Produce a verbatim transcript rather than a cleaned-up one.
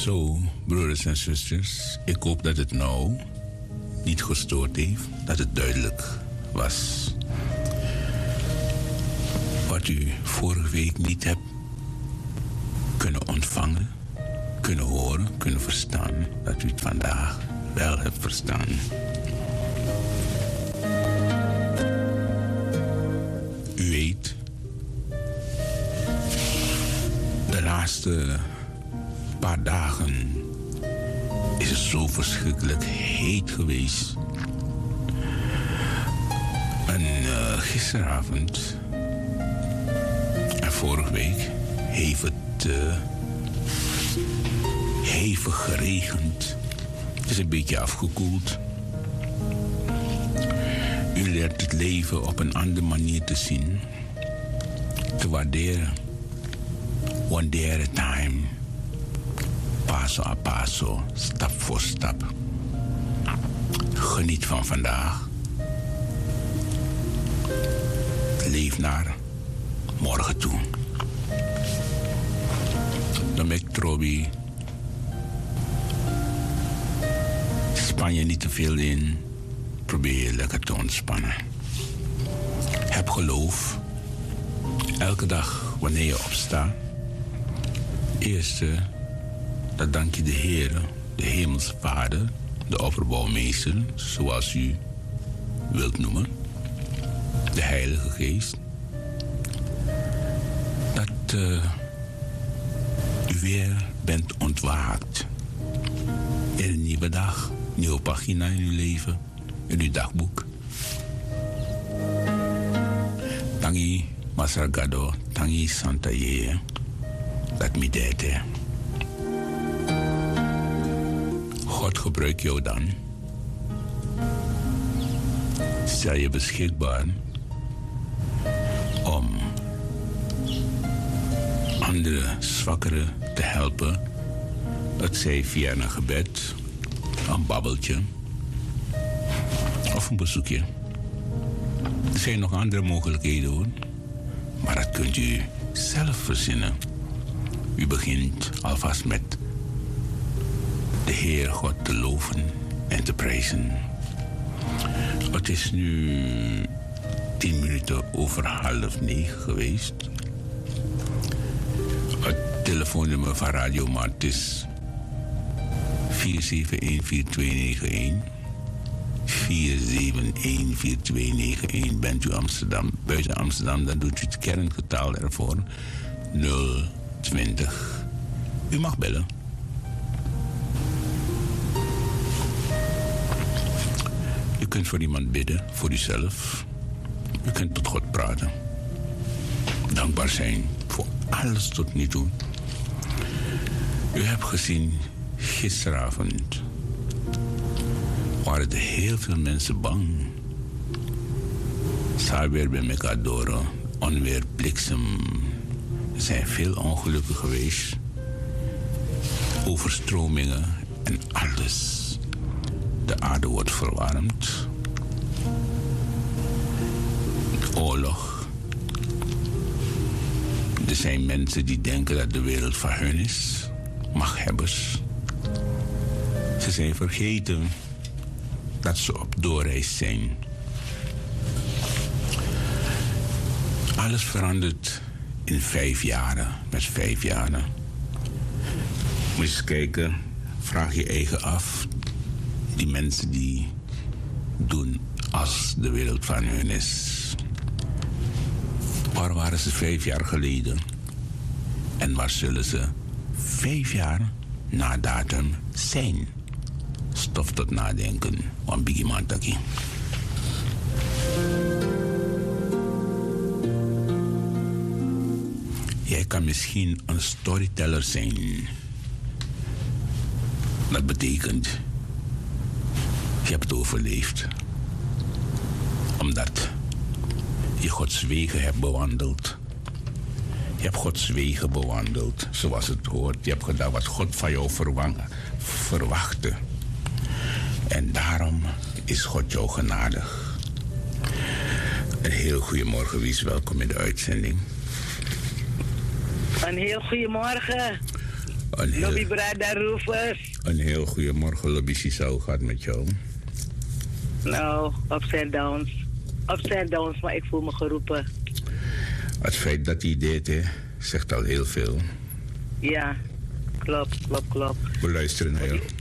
Zo, broeders en zusters, ik hoop dat het nou niet gestoord heeft, dat het duidelijk was. Wat u vorige week niet hebt kunnen ontvangen, kunnen horen, kunnen verstaan, dat u het vandaag wel hebt verstaan. U weet, de laatste paar dagen is het zo verschrikkelijk heet geweest. En uh, gisteravond en vorige week heeft het uh, hevig geregend. Het is een beetje afgekoeld. U leert het leven op een andere manier te zien, te waarderen. One day at a time. Paso a paso, stap voor stap. Geniet van vandaag. Leef naar morgen toe. Dan ben ik Trobi. Span je niet te veel in. Probeer je lekker te ontspannen. Heb geloof. Elke dag wanneer je opstaat. Eerste, dat dank je de Heer, de Hemelse Vader, de opperbouwmeester, zoals u wilt noemen. De Heilige Geest. Dat uh, u weer bent ontwaakt. In een nieuwe dag, nieuwe pagina in uw leven, in uw dagboek. Tangi Masargado, Tangi Santa Ye, dat midete. God gebruikt jou dan. Stel je beschikbaar om andere zwakkeren te helpen. Het zij via een gebed, een babbeltje of een bezoekje. Er zijn nog andere mogelijkheden hoor. Maar dat kunt u zelf verzinnen. U begint alvast met de Heer God te loven en te prijzen. Het is nu tien minuten over half negen geweest. Het telefoonnummer van Radio Mart is vier zeven een vier twee negen een. vier zeven een vier twee negen een. Bent u Amsterdam, buiten Amsterdam, dan doet u het kerngetal ervoor. nul twintig. U mag bellen. U kunt voor iemand bidden, voor uzelf. U kunt tot God praten. Dankbaar zijn voor alles tot nu toe. U hebt gezien, gisteravond waren er heel veel mensen bang. Saber bij elkaar door, onweer, bliksem. Er zijn veel ongelukken geweest. Overstromingen en alles. De aarde wordt verwarmd. Oorlog. Er zijn mensen die denken dat de wereld van hun is. Machthebbers. Ze zijn vergeten dat ze op doorreis zijn. Alles verandert in vijf jaren. Met vijf jaren. Moet je eens kijken. Vraag je eigen af. Die mensen die doen als de wereld van hun is. Waar waren ze vijf jaar geleden? En waar zullen ze vijf jaar na datum zijn? Stof tot nadenken. Wan bigi mantaki. Jij kan misschien een storyteller zijn. Dat betekent, je hebt het overleefd. Omdat je Gods wegen hebt bewandeld. Je hebt Gods wegen bewandeld, zoals het hoort. Je hebt gedaan wat God van jou verwachtte. En daarom is God jou genadig. Een heel goedemorgen, wie is welkom in de uitzending. Een heel goedemorgen. Een heel, Lobby Brada Rufus. een heel goede morgen, Lobby Sisa. Hoe gaat het met jou? Nou, ups en downs. Ups en downs, maar ik voel me geroepen. Het feit dat hij deed, hè, zegt al heel veel. Ja, klopt, klopt, klopt. We luisteren naar jou.